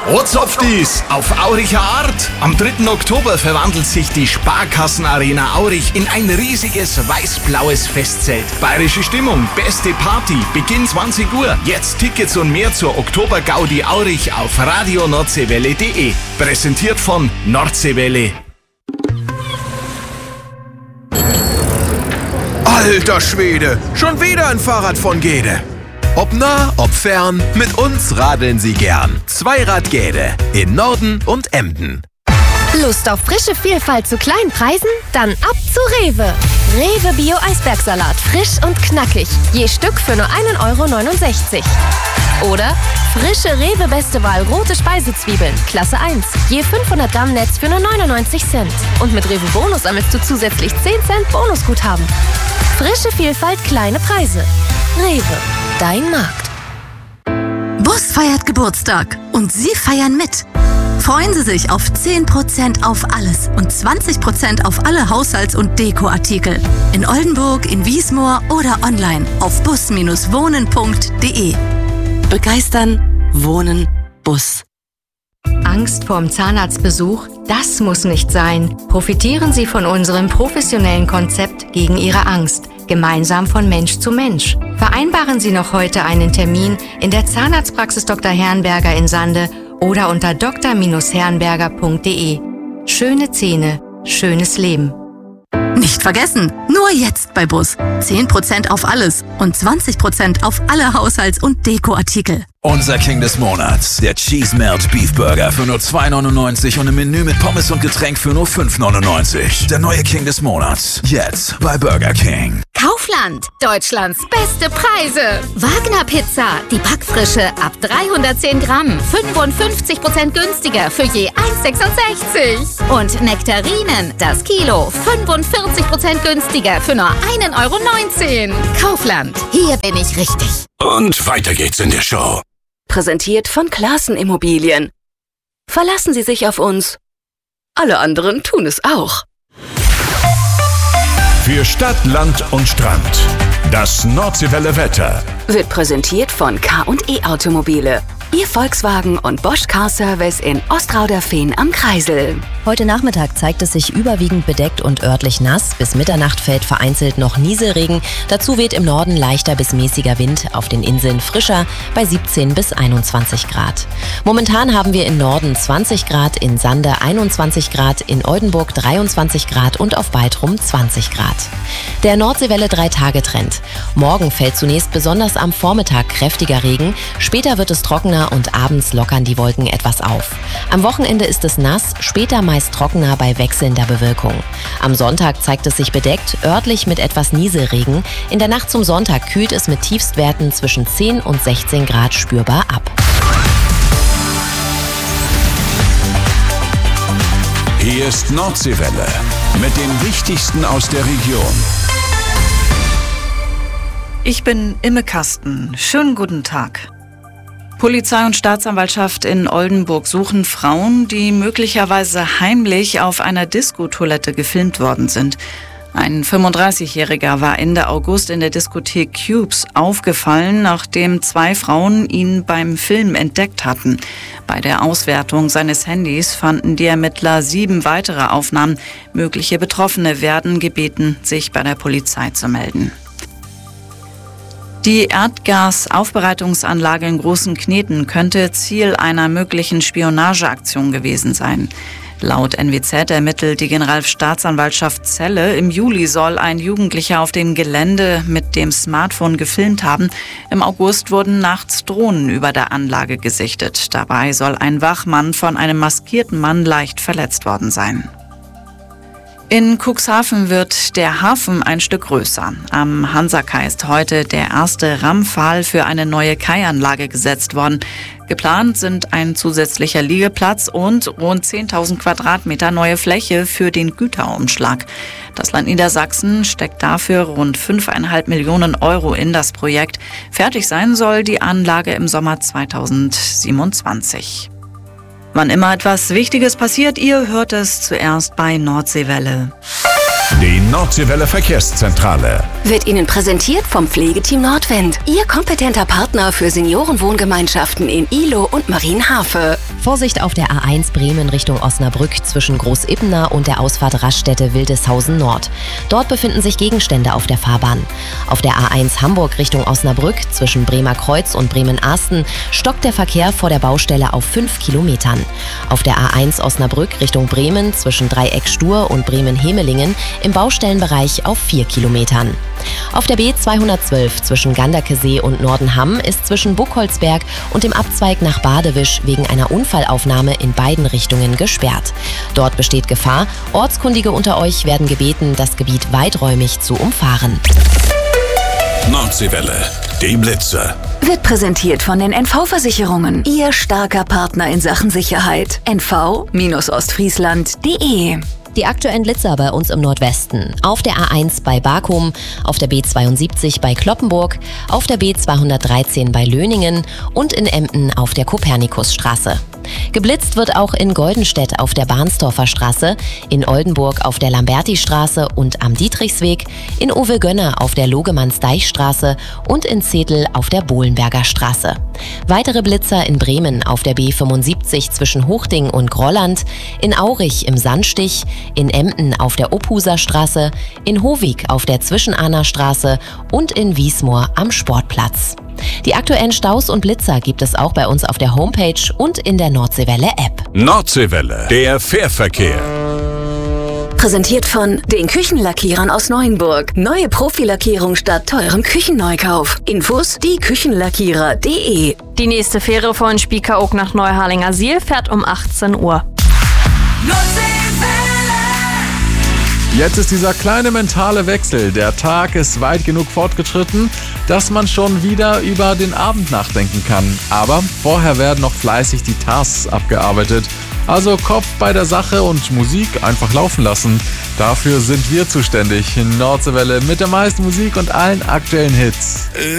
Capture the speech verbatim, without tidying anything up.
Ozopfdies auf Auricher Art. Am dritten Oktober verwandelt sich die Sparkassenarena Aurich in ein riesiges weiß-blaues Festzelt. Bayerische Stimmung, beste Party, Beginn zwanzig Uhr. Jetzt Tickets und mehr zur Oktober-Gaudi Aurich auf radio nordseewelle punkt de. Präsentiert von Nordseewelle. Alter Schwede, schon wieder ein Fahrrad von Gede. Ob nah, ob fern, mit uns radeln Sie gern. Zweirad Gede in Norden und Emden. Lust auf frische Vielfalt zu kleinen Preisen? Dann ab zu Rewe. Rewe Bio Eisbergsalat, frisch und knackig. Je Stück für nur ein Euro neunundsechzig. Oder frische Rewe Beste Wahl rote Speisezwiebeln, Klasse eins. Je fünfhundert Gramm Netz für nur neunundneunzig Cent. Und mit Rewe Bonus sammelst du zusätzlich zehn Cent Bonusguthaben. Frische Vielfalt, kleine Preise. Rewe, dein Markt. Bus feiert Geburtstag und Sie feiern mit. Freuen Sie sich auf zehn Prozent auf alles und zwanzig Prozent auf alle Haushalts- und Dekoartikel. In Oldenburg, in Wiesmoor oder online auf bus Bindestrich wohnen punkt de. Begeistern, wohnen, Bus. Angst vorm Zahnarztbesuch? Das muss nicht sein. Profitieren Sie von unserem professionellen Konzept gegen Ihre Angst. Gemeinsam von Mensch zu Mensch. Vereinbaren Sie noch heute einen Termin in der Zahnarztpraxis Doktor Herrenberger in Sande oder unter d r Bindestrich herrenberger punkt de. Schöne Zähne, schönes Leben. Nicht vergessen, nur jetzt bei Bus. zehn Prozent auf alles und zwanzig Prozent auf alle Haushalts- und Dekoartikel. Unser King des Monats, der Cheese Melt Beef Burger für nur zwei neunundneunzig und ein Menü mit Pommes und Getränk für nur fünf neunundneunzig. Der neue King des Monats, jetzt bei Burger King. Kaufland, Deutschlands beste Preise. Wagner Pizza, die Backfrische ab dreihundertzehn Gramm, fünfundfünfzig Prozent günstiger für je eins sechsundsechzig. Und Nektarinen, das Kilo, fünfundvierzig Prozent günstiger für nur ein Euro neunzehn. Kaufland, hier bin ich richtig. Und weiter geht's in der Show. Präsentiert von Klaassen Immobilien. Verlassen Sie sich auf uns. Alle anderen tun es auch. Für Stadt, Land und Strand. Das Nordseewelle Wetter. Wird präsentiert von K und E Automobile. Ihr Volkswagen und Bosch Car Service in Ostrauderfehn am Kreisel. Heute Nachmittag zeigt es sich überwiegend bedeckt und örtlich nass. Bis Mitternacht fällt vereinzelt noch Nieselregen. Dazu weht im Norden leichter bis mäßiger Wind, auf den Inseln frischer bei siebzehn bis einundzwanzig Grad. Momentan haben wir im Norden zwanzig Grad, in Sande einundzwanzig Grad, in Oldenburg dreiundzwanzig Grad und auf Baltrum zwanzig Grad. Der Nordseewelle drei-Tage-Trend. Morgen fällt zunächst besonders am Vormittag kräftiger Regen, später wird es trockener und abends lockern die Wolken etwas auf. Am Wochenende ist es nass, später meist trockener bei wechselnder Bewölkung. Am Sonntag zeigt es sich bedeckt, örtlich mit etwas Nieselregen. In der Nacht zum Sonntag kühlt es mit Tiefstwerten zwischen zehn und sechzehn Grad spürbar ab. Hier ist Nordseewelle mit dem Wichtigsten aus der Region. Ich bin Imme Kasten. Schönen guten Tag. Polizei und Staatsanwaltschaft in Oldenburg suchen Frauen, die möglicherweise heimlich auf einer Diskotoilette gefilmt worden sind. Ein fünfunddreißigjähriger war Ende August in der Diskothek Cubes aufgefallen, nachdem zwei Frauen ihn beim Film entdeckt hatten. Bei der Auswertung seines Handys fanden die Ermittler sieben weitere Aufnahmen. Mögliche Betroffene werden gebeten, sich bei der Polizei zu melden. Die Erdgasaufbereitungsanlage in Großen Kneten könnte Ziel einer möglichen Spionageaktion gewesen sein. Laut N W Z ermittelt die Generalstaatsanwaltschaft Celle, im Juli soll ein Jugendlicher auf dem Gelände mit dem Smartphone gefilmt haben. Im August wurden nachts Drohnen über der Anlage gesichtet. Dabei soll ein Wachmann von einem maskierten Mann leicht verletzt worden sein. In Cuxhaven wird der Hafen ein Stück größer. Am Hansakai ist heute der erste Rahmenpfahl für eine neue Kaianlage gesetzt worden. Geplant sind ein zusätzlicher Liegeplatz und rund zehntausend Quadratmeter neue Fläche für den Güterumschlag. Das Land Niedersachsen steckt dafür rund fünfeinhalb Millionen Euro in das Projekt. Fertig sein soll die Anlage im Sommer zweitausendsiebenundzwanzig. Wann immer etwas Wichtiges passiert, ihr hört es zuerst bei Nordseewelle. Die Nordseewelle Verkehrszentrale wird Ihnen präsentiert vom Pflegeteam Nordwind. Ihr kompetenter Partner für Seniorenwohngemeinschaften in Ihlow und Marienhafe. Vorsicht auf der A eins Bremen Richtung Osnabrück zwischen Großibna und der Ausfahrt Raststätte Wildeshausen Nord. Dort befinden sich Gegenstände auf der Fahrbahn. Auf der A eins Hamburg Richtung Osnabrück zwischen Bremer Kreuz und Bremen-Ahsten stockt der Verkehr vor der Baustelle auf fünf Kilometern. Auf der A eins Osnabrück Richtung Bremen zwischen Dreieck Stur und Bremen-Hemelingen im Baustellenbereich auf vier Kilometern. Auf der B zweihundertzwölf zwischen Ganderkesee und Nordenham ist zwischen Buchholzberg und dem Abzweig nach Badewisch wegen einer Unfallaufnahme in beiden Richtungen gesperrt. Dort besteht Gefahr. Ortskundige unter euch werden gebeten, das Gebiet weiträumig zu umfahren. Nordseewelle, die Blitzer. Wird präsentiert von den N V-Versicherungen. Ihr starker Partner in Sachen Sicherheit. N V Ostfriesland punkt de. Die aktuellen Blitzer bei uns im Nordwesten. Auf der A eins bei Barkum, auf der B zweiundsiebzig bei Cloppenburg, auf der B zweihundertdreizehn bei Löningen und in Emden auf der Kopernikusstraße. Geblitzt wird auch in Goldenstedt auf der Bahnsdorfer Straße, in Oldenburg auf der Lambertistraße und am Dietrichsweg, in Ovelgönne auf der Logemannsdeichstraße und in Zetel auf der Bohlenberger Straße. Weitere Blitzer in Bremen auf der B fünfundsiebzig zwischen Hochding und Grolland, in Aurich im Sandstich, in Emden auf der Ophuser Straße, in Hovig auf der Zwischenahner Straße und in Wiesmoor am Sportplatz. Die aktuellen Staus und Blitzer gibt es auch bei uns auf der Homepage und in der Nordseewelle-App. Nordseewelle, der Fährverkehr. Präsentiert von den Küchenlackierern aus Neuenburg. Neue Profilackierung statt teurem Küchenneukauf. Infos die Küchenlackierer punkt de. Die nächste Fähre von Spiekeroog nach Neuharlingersiel fährt um achtzehn Uhr. Jetzt ist dieser kleine mentale Wechsel. Der Tag ist weit genug fortgeschritten, dass man schon wieder über den Abend nachdenken kann. Aber vorher werden noch fleißig die Tasks abgearbeitet. Also Kopf bei der Sache und Musik einfach laufen lassen. Dafür sind wir zuständig. Nordseewelle mit der meisten Musik und allen aktuellen Hits.